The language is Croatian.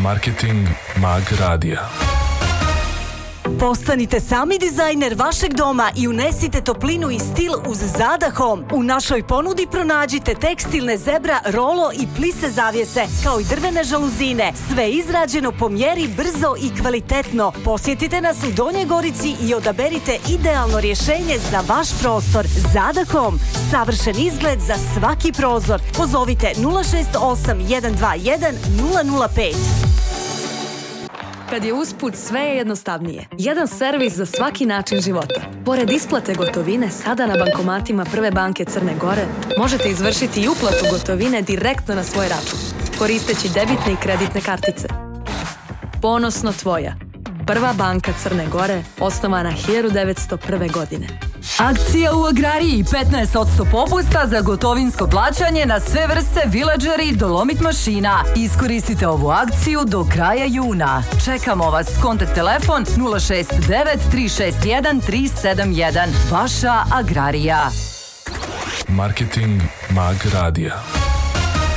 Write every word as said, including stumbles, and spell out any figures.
Marketing Mag Radija. Postanite sami dizajner vašeg doma i unesite toplinu i stil uz Zada Home. U našoj ponudi pronađite tekstilne zebra, rolo i plise zavjese, kao i drvene žaluzine. Sve izrađeno po mjeri, brzo i kvalitetno. Posjetite nas u Donjoj Gorici i odaberite idealno rješenje za vaš prostor. Zada Home. Savršen izgled za svaki prozor. Pozovite nula šest osam jedan dva jedan nula nula pet. Kad je usput, sve je jednostavnije. Jedan servis za svaki način života. Pored isplate gotovine, sada na bankomatima Prve banke Crne Gore možete izvršiti i uplatu gotovine direktno na svoj račun, koristeći debitne i kreditne kartice. Ponosno tvoja. Prva banka Crne Gore, osnovana hiljadu devetsto prve. godine. Akcija u Agrariji, petnaest posto popusta za gotovinsko plaćanje na sve vrste villager i dolomit mašina. Iskoristite ovu akciju do kraja juna. Čekamo vas. Kontakt telefon nula šest devet tri šest jedan tri sedam jedan. Vaša Agrarija. Marketing Mag Radija.